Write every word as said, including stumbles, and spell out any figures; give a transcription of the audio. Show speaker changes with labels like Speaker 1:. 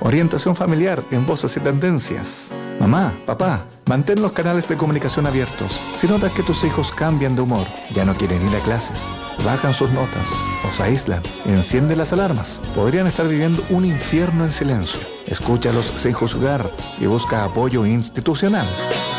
Speaker 1: Orientación familiar en Voces y Tendencias. Mamá, papá, mantén los canales de comunicación abiertos. Si notas que tus hijos cambian de humor, ya no quieren ir a clases, bajan sus notas o se aíslan, enciende las alarmas, podrían estar viviendo un infierno en silencio. Escúchalos sin juzgar y busca apoyo institucional.